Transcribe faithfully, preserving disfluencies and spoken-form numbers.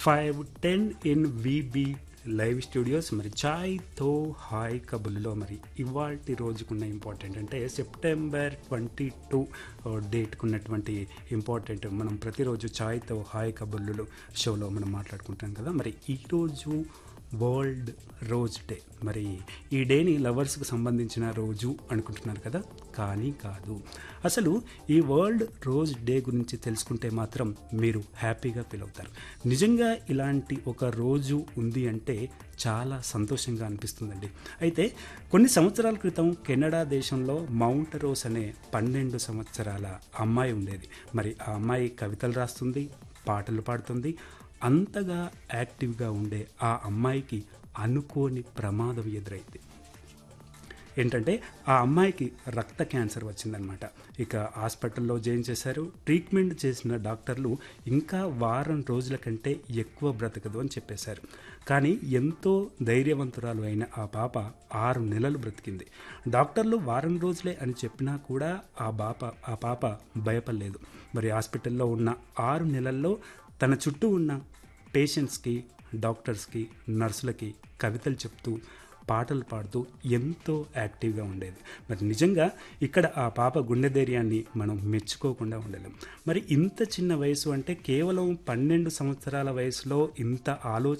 Five ten in VB live studios. మరి చాయ్తో hi కబుర్లో మరి ఇవాల్టి రోజుకున్న ఇంపార్టెంట్ అంటే సెప్టెంబర్ ట్వంటీ టూ డేట్కున్నటువంటి ఇంపార్టెంట్ మనం ప్రతిరోజు చాయ్తో హాయ్ కబుర్లు షోలో మనం మాట్లాడుకుంటాం కదా. మరి ఈరోజు వరల్డ్ రోజ్ డే. మరి ఈ డేని లవర్స్కి సంబంధించిన రోజు అనుకుంటున్నారు కదా, కానీ కాదు. అసలు ఈ వరల్డ్ రోజ్ డే గురించి తెలుసుకుంటే మాత్రం మీరు హ్యాపీగా ఫీల్ అవుతారు. నిజంగా ఇలాంటి ఒక రోజు ఉంది అంటే చాలా సంతోషంగా అనిపిస్తుందండి. అయితే కొన్ని సంవత్సరాల క్రితం కెనడా దేశంలో మౌంట్ రోస్ అనే పన్నెండు సంవత్సరాల అమ్మాయి ఉండేది. మరి ఆ అమ్మాయి కవితలు రాస్తుంది, పాటలు పాడుతుంది. అంతగా యాక్టివ్గా ఉండే ఆ అమ్మాయికి అనుకోని ప్రమాదం ఎదురైంది. ఏంటంటే ఆ అమ్మాయికి రక్త క్యాన్సర్ వచ్చిందనమాట. ఇక హాస్పిటల్లో జాయిన్ చేశారు. ట్రీట్మెంట్ చేసిన డాక్టర్లు ఇంకా వారం రోజుల కంటే ఎక్కువ బ్రతకదు అని చెప్పేశారు. కానీ ఎంతో ధైర్యవంతురాలు అయిన ఆ పాప ఆరు నెలలు బ్రతికింది. డాక్టర్లు వారం రోజులే అని చెప్పినా కూడా ఆ పాప ఆ పాప భయపడలేదు. మరి హాస్పిటల్లో ఉన్న ఆరు నెలల్లో తన చుట్టూ ఉన్న పేషెంట్స్కి, డాక్టర్స్కి, నర్సులకి కవితలు చెప్తూ, పాటలు పాడుతూ ఎంతో యాక్టివ్గా ఉండేది. మరి నిజంగా ఇక్కడ ఆ పాప గుండె ధైర్యాన్ని మనం మెచ్చుకోకుండా ఉండలేం. మరి ఇంత చిన్న వయసు అంటే కేవలం పన్నెండు సంవత్సరాల వయసులో ఇంత ఆలోచన